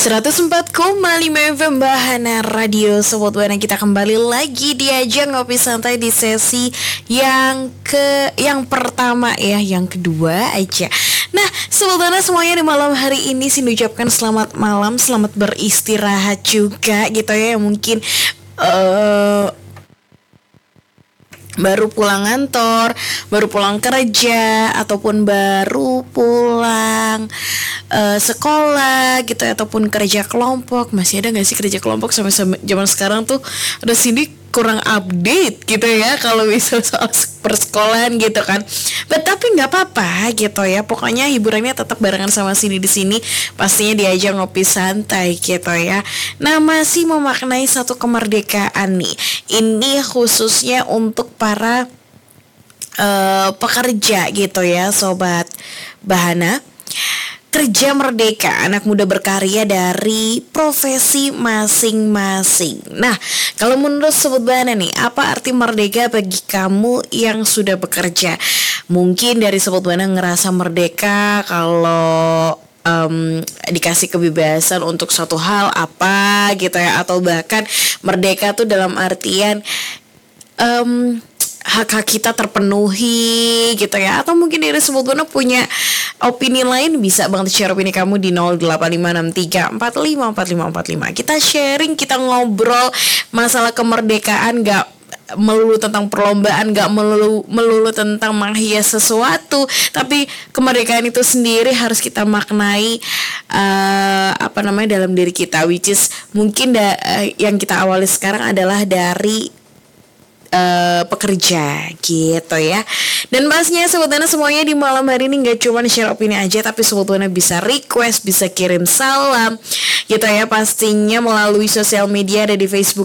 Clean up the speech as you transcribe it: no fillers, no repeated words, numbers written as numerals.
104,5 FM Bahana Radio Sobat Buana. Kita kembali lagi diajak ngopi santai di sesi yang pertama ya, yang kedua aja. Nah, Sobat Buana semuanya di malam hari ini sih ucapkan selamat malam, selamat beristirahat juga gitu ya. Mungkin baru pulang kantor, baru pulang kerja, ataupun baru pulang sekolah gitu ya, ataupun kerja kelompok. Masih ada gak sih kerja kelompok sampai zaman sekarang tuh? Ada sini kurang update gitu ya kalau misal soal persekolahan gitu kan. Tapi nggak apa-apa gitu ya. Pokoknya hiburannya tetap barengan sama Cindy di sini. Pastinya diajak ngopi santai gitu ya. Nah, masih memaknai satu kemerdekaan nih. Ini khususnya untuk para pekerja gitu ya, Sobat Bahana. Kerja merdeka, anak muda berkarya dari profesi masing-masing. Nah, kalau menurut Sobat Bahana nih, apa arti merdeka bagi kamu yang sudah bekerja? Mungkin dari Sobat Bahana ngerasa merdeka kalau dikasih kebebasan untuk suatu hal apa gitu ya, atau bahkan merdeka tuh dalam artian hak-hak kita terpenuhi gitu ya. Atau mungkin dari Sobat Buana punya opini lain, bisa banget share opini kamu di 085634545545. Kita sharing, kita ngobrol masalah kemerdekaan. Gak melulu tentang perlombaan, gak melulu tentang menghias sesuatu, tapi kemerdekaan itu sendiri harus kita maknai dalam diri kita, which is mungkin yang kita awali sekarang adalah dari pekerja gitu ya. Dan bahasnya Sobat Buana semuanya di malam hari ini gak cuma share opini aja, tapi Sobat Buana bisa request, bisa kirim salam gitu ya, pastinya melalui sosial media. Ada di Facebook